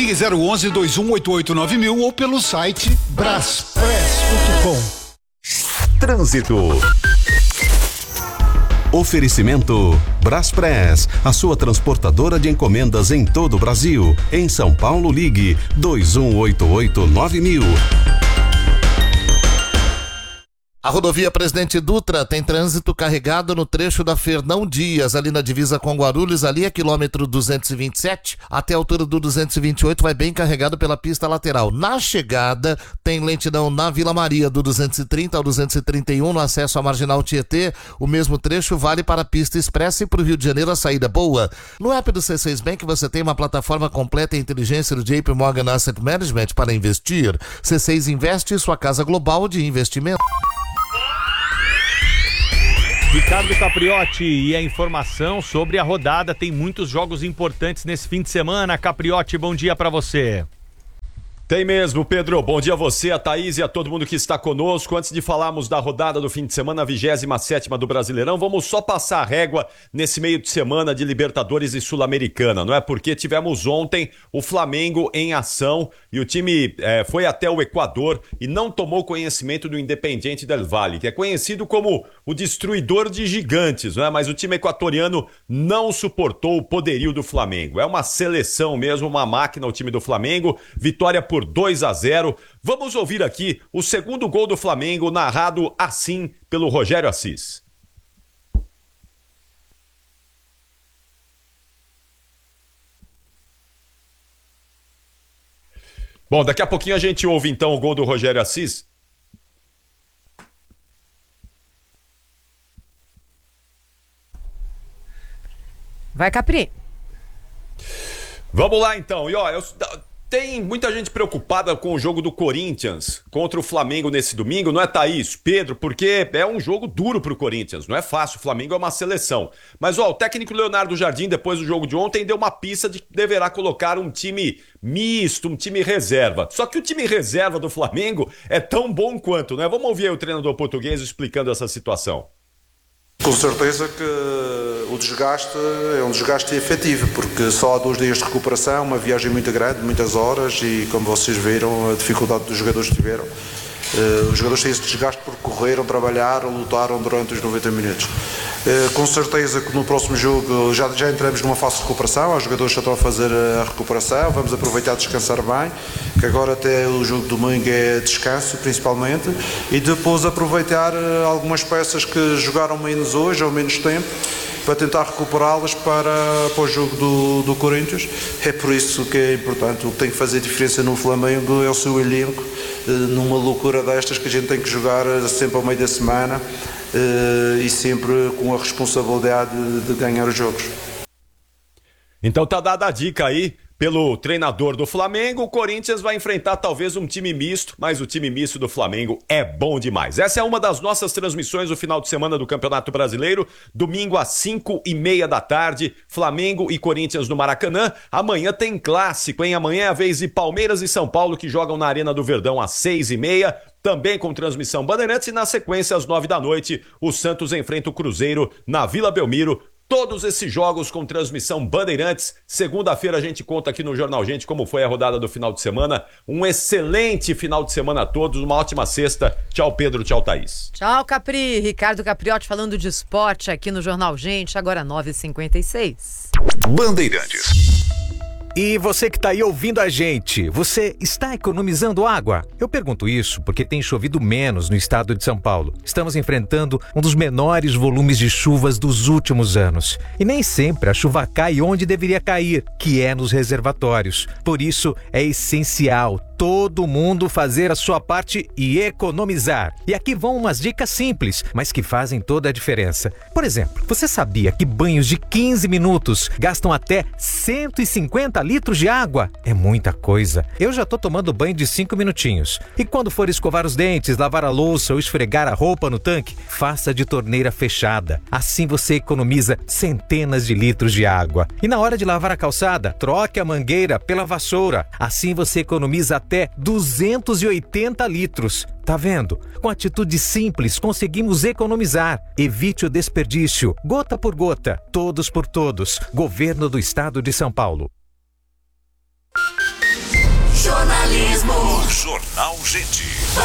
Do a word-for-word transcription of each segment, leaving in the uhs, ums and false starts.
Ligue zero onze, dois um oito oito, nove mil ou pelo site braspress ponto com. Trânsito. Oferecimento Braspress, a sua transportadora de encomendas em todo o Brasil. Em São Paulo, ligue dois um oito oito, nove mil. A rodovia Presidente Dutra tem trânsito carregado no trecho da Fernão Dias, ali na divisa com Guarulhos, ali é quilômetro duzentos e vinte e sete, até a altura do duzentos e vinte e oito, vai bem carregado pela pista lateral. Na chegada, tem lentidão na Vila Maria, do duzentos e trinta ao duzentos e trinta e um, no acesso à Marginal Tietê. O mesmo trecho vale para a pista expressa e para o Rio de Janeiro a saída boa. No app do C seis Bank você tem uma plataforma completa em inteligência do J P Morgan Asset Management para investir. C seis Investe, sua casa global de investimento. Ricardo Capriotti e a informação sobre a rodada. Tem muitos jogos importantes nesse fim de semana. Capriotti, bom dia para você. Tem mesmo, Pedro. Bom dia a você, a Thaís e a todo mundo que está conosco. Antes de falarmos da rodada do fim de semana, a vigésima sétima do Brasileirão, vamos só passar a régua nesse meio de semana de Libertadores e Sul-Americana, não é? Porque tivemos ontem o Flamengo em ação e o time é, foi até o Equador e não tomou conhecimento do Independiente del Valle, que é conhecido como o destruidor de gigantes, não é? Mas o time equatoriano não suportou o poderio do Flamengo. É uma seleção mesmo, uma máquina o time do Flamengo. Vitória por por dois a zero. Vamos ouvir aqui o segundo gol do Flamengo, narrado assim pelo Rogério Assis. Bom, daqui a pouquinho a gente ouve então o gol do Rogério Assis. Vai, Capri. Vamos lá então. E ó, eu... Tem muita gente preocupada com o jogo do Corinthians contra o Flamengo nesse domingo, não é, Thaís? Pedro, porque é um jogo duro pro Corinthians, não é fácil, o Flamengo é uma seleção. Mas ó, o técnico Leonardo Jardim, depois do jogo de ontem, deu uma pista de que deverá colocar um time misto, um time reserva. Só que o time reserva do Flamengo é tão bom quanto, né? Vamos ouvir aí o treinador português explicando essa situação. Com certeza que o desgaste é um desgaste efetivo, porque só há dois dias de recuperação, uma viagem muito grande, muitas horas, e como vocês viram, a dificuldade dos jogadores que tiveram. Uh, os jogadores têm esse desgaste porque correram, trabalharam, lutaram durante os noventa minutos. Uh, com certeza que no próximo jogo já, já entramos numa fase de recuperação, os jogadores já estão a fazer a recuperação, vamos aproveitar descansar bem, que agora até o jogo do domingo é descanso principalmente, e depois aproveitar algumas peças que jogaram menos hoje ou menos tempo, para tentar recuperá-las para, para o jogo do, do Corinthians. É por isso que é importante. O que tem que fazer diferença no Flamengo é o seu elenco, numa loucura destas que a gente tem que jogar sempre ao meio da semana e sempre com a responsabilidade de ganhar os jogos. Então tá dada a dica aí pelo treinador do Flamengo. O Corinthians vai enfrentar talvez um time misto, mas o time misto do Flamengo é bom demais. Essa é uma das nossas transmissões do final de semana do Campeonato Brasileiro. Domingo às cinco e meia da tarde, Flamengo e Corinthians no Maracanã. Amanhã tem clássico, hein? Amanhã é a vez de Palmeiras e São Paulo, que jogam na Arena do Verdão às seis e meia. Também com transmissão Bandeirantes. E na sequência, às nove da noite, o Santos enfrenta o Cruzeiro na Vila Belmiro. Todos esses jogos com transmissão Bandeirantes. Segunda-feira a gente conta aqui no Jornal Gente como foi a rodada do final de semana. Um excelente final de semana a todos, uma ótima sexta. Tchau, Pedro, tchau, Thaís. Tchau, Capri. Ricardo Capriotti falando de esporte aqui no Jornal Gente, agora nove e cinquenta e seis. Bandeirantes. E você que está aí ouvindo a gente, você está economizando água? Eu pergunto isso porque tem chovido menos no estado de São Paulo. Estamos enfrentando um dos menores volumes de chuvas dos últimos anos. E nem sempre a chuva cai onde deveria cair, que é nos reservatórios. Por isso, é essencial todo mundo fazer a sua parte e economizar. E aqui vão umas dicas simples, mas que fazem toda a diferença. Por exemplo, você sabia que banhos de quinze minutos gastam até cento e cinquenta litros de água? É muita coisa. Eu já tô tomando banho de cinco minutinhos. E quando for escovar os dentes, lavar a louça ou esfregar a roupa no tanque, faça de torneira fechada. Assim você economiza centenas de litros de água. E na hora de lavar a calçada, troque a mangueira pela vassoura. Assim você economiza até duzentos e oitenta litros. Tá vendo? Com atitudes simples conseguimos economizar. Evite o desperdício. Gota por gota. Todos por todos. Governo do Estado de São Paulo. Jornal Gente.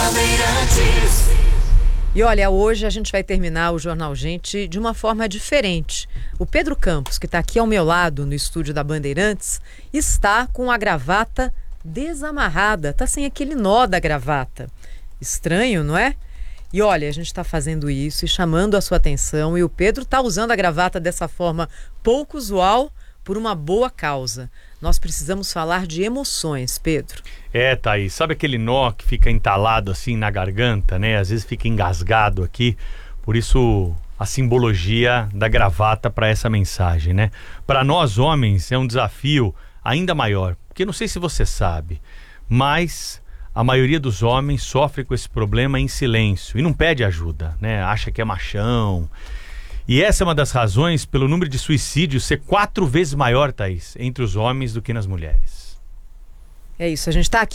E olha, hoje a gente vai terminar o Jornal Gente de uma forma diferente. O Pedro Campos, que está aqui ao meu lado no estúdio da Bandeirantes, está com a gravata desamarrada, está sem aquele nó da gravata. Estranho, não é? E olha, a gente está fazendo isso e chamando a sua atenção, e o Pedro está usando a gravata dessa forma pouco usual por uma boa causa. Nós precisamos falar de emoções, Pedro. É, Thaís, sabe aquele nó que fica entalado assim na garganta, né? Às vezes fica engasgado aqui, por isso a simbologia da gravata para essa mensagem, né? Para nós homens é um desafio ainda maior, porque não sei se você sabe, mas a maioria dos homens sofre com esse problema em silêncio e não pede ajuda, né? Acha que é machão. E essa é uma das razões pelo número de suicídios ser quatro vezes maior, Thaís, entre os homens do que nas mulheres. É isso, a gente está aqui